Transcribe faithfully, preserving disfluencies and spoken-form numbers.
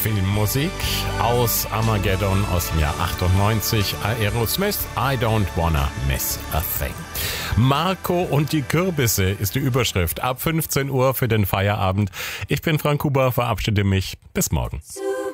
Filmmusik aus Armageddon aus dem Jahr achtundneunzig. Aerosmith, I don't wanna miss a thing. Marco und die Kürbisse ist die Überschrift ab fünfzehn Uhr für den Feierabend. Ich bin Frank Huber, verabschiede mich. Bis morgen.